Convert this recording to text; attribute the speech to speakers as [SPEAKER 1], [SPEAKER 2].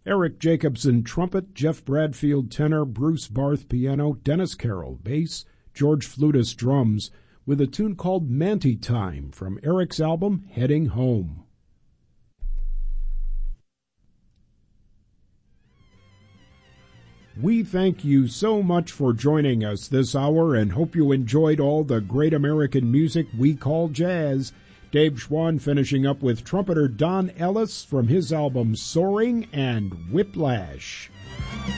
[SPEAKER 1] Eric Jacobson trumpet, Jeff Bradfield tenor, Bruce Barth piano, Dennis Carroll bass, George Flutus drums, with a tune called Manti Time from Eric's album Heading Home. We thank you so much for joining us this hour and hope you enjoyed all the great American music we call jazz. Dave Schwann finishing up with trumpeter Don Ellis from his album Soaring and Whiplash.